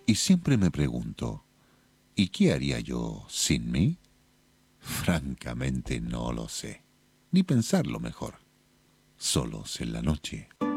Y siempre me pregunto, ¿y qué haría yo sin mí? Francamente no lo sé. Ni pensarlo mejor. Solos en la noche.